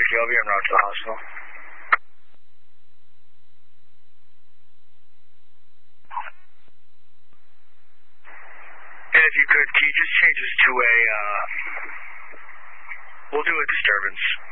I'll be en route to the hospital. And if you could you just change this to we'll do a disturbance.